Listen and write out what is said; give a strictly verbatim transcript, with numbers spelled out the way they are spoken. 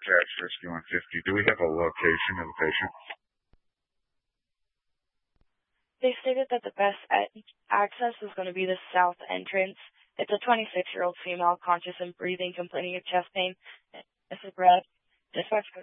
Dispatch Rescue one fifty. Do we have a location of the patient? They stated that the best access is going to be the south entrance. It's a twenty-six-year-old female, conscious and breathing, complaining of chest pain. This is Brad. Dispatch